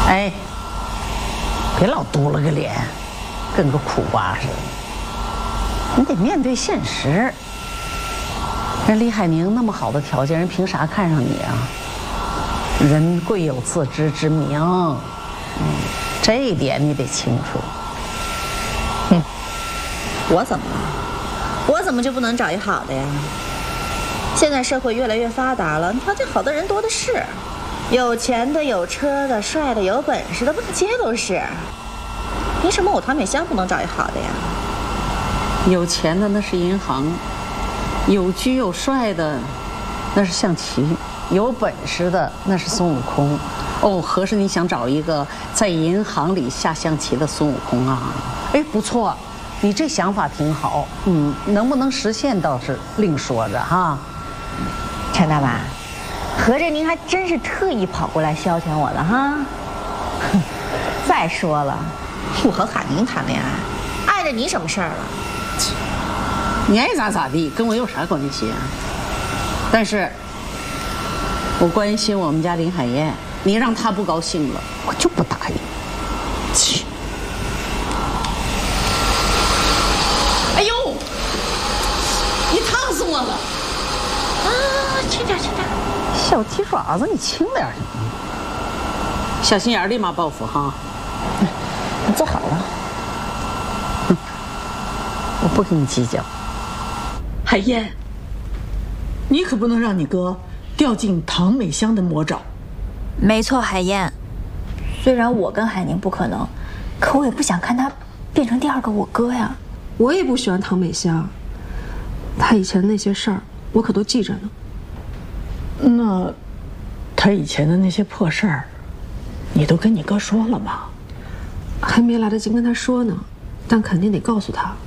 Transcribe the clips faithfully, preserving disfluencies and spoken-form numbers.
哎，别老嘟了个脸，跟个苦瓜似的。你得面对现实。人李海宁那么好的条件，人凭啥看上你啊？人贵有自知之明，嗯，这一点你得清楚。 哼，我怎么了？我怎么就不能找一好的呀？现在社会越来越发达了，条件好的人多的是，有钱的、有车的、帅的、有本事的，满街都是。凭什么我唐美香不能找一好的呀？ 有钱的那是银行，有居有帅的那是象棋，有本事的那是孙悟空。哦，合着你想找一个在银行里下象棋的孙悟空啊？哎，不错，你这想法挺好。嗯，能不能实现倒是另说着哈。 陈大妈，合着您还真是特意跑过来消遣我了哈？再说了， 我和海宁谈恋爱，碍着你什么事儿了？ 你爱咋咋地，跟我有啥关系啊？但是，我关心我们家林海燕，你让她不高兴了，我就不答应。切！哎呦，你烫死我了！ 啊，轻点，轻点。 小鸡爪子，你轻点行吗？小心眼，立马报复哈！ 你坐好了。 哼，我不跟你计较。 海燕，你可不能让你哥掉进唐美香的魔爪。 没错，海燕。 虽然我跟海宁不可能，可我也不想看他变成第二个我哥呀。 我也不喜欢唐美香，她以前那些事儿我可都记着呢。 那她以前的那些破事儿，你都跟你哥说了吗？ 还没来得及跟他说呢，但肯定得告诉他。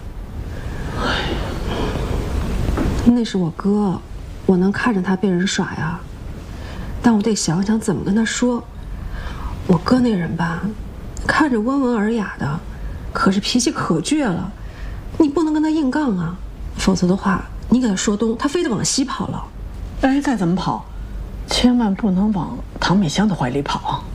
那是我哥，我能看着他被人耍呀，但我得想想怎么跟他说。我哥那人吧，看着温文尔雅的，可是脾气可倔了，你不能跟他硬杠啊，否则的话，你给他说东，他非得往西跑了。 哎，再怎么跑，千万不能往唐美香的怀里跑。